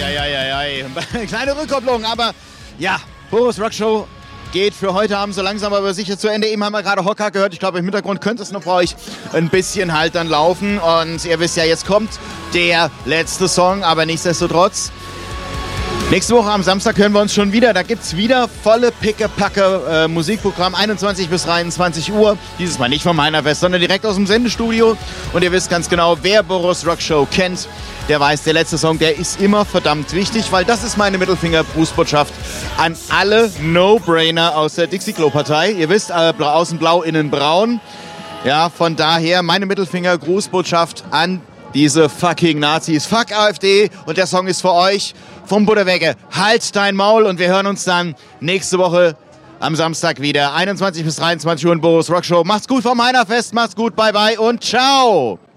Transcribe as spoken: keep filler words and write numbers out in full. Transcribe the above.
Eieieiei. Kleine Rückkopplung, aber ja, Boris Rock Show geht für heute Abend so langsam aber sicher zu Ende. Eben haben wir gerade Hocker gehört. Ich glaube, im Hintergrund könnte es noch bei euch ein bisschen halt dann laufen. Und ihr wisst ja, jetzt kommt der letzte Song, aber nichtsdestotrotz. Nächste Woche am Samstag hören wir uns schon wieder. Da gibt es wieder volle Picke-Packe äh, Musikprogramm, einundzwanzig bis dreiundzwanzig Uhr. Dieses Mal nicht vom Heinerfest, sondern direkt aus dem Sendestudio. Und ihr wisst ganz genau, wer Boris Rock Show kennt, der weiß, der letzte Song, der ist immer verdammt wichtig, weil das ist meine Mittelfinger-Grußbotschaft an alle No-Brainer aus der Dixie-Klo-Partei. Ihr wisst, äh, außen blau, innen braun. Ja, von daher meine Mittelfinger-Grußbotschaft an diese fucking Nazis. Fuck AfD und der Song ist für euch vom Butterwege. Halt dein Maul und wir hören uns dann nächste Woche am Samstag wieder. einundzwanzig bis dreiundzwanzig Uhr in Boris Rock Show. Macht's gut vom Heinerfest, macht's gut, bye bye und ciao!